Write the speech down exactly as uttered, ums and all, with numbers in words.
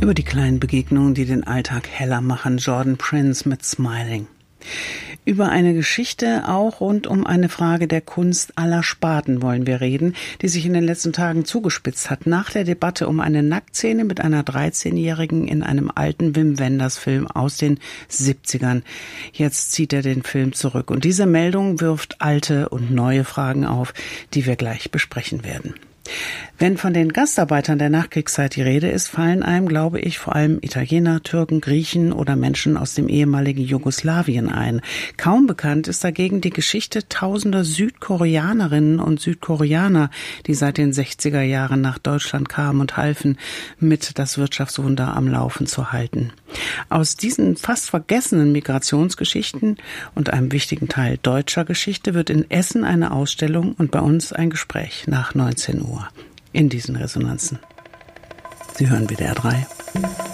Über die kleinen Begegnungen, die den Alltag heller machen. Jordan Prince mit Smiling. Über eine Geschichte auch rund um eine Frage der Kunst aller Sparten wollen wir reden, die sich in den letzten Tagen zugespitzt hat. Nach der Debatte um eine Nacktszene mit einer dreizehnjährigen in einem alten Wim Wenders Film aus den siebzigern. Jetzt zieht er den Film zurück. Und diese Meldung wirft alte und neue Fragen auf, die wir gleich besprechen werden. Wenn von den Gastarbeitern der Nachkriegszeit die Rede ist, fallen einem, glaube ich, vor allem Italiener, Türken, Griechen oder Menschen aus dem ehemaligen Jugoslawien ein. Kaum bekannt ist dagegen die Geschichte tausender Südkoreanerinnen und Südkoreaner, die seit den sechziger Jahren nach Deutschland kamen und halfen, mit das Wirtschaftswunder am Laufen zu halten. Aus diesen fast vergessenen Migrationsgeschichten und einem wichtigen Teil deutscher Geschichte wird in Essen eine Ausstellung und bei uns ein Gespräch nach neunzehn Uhr. In diesen Resonanzen. Sie hören W D R drei.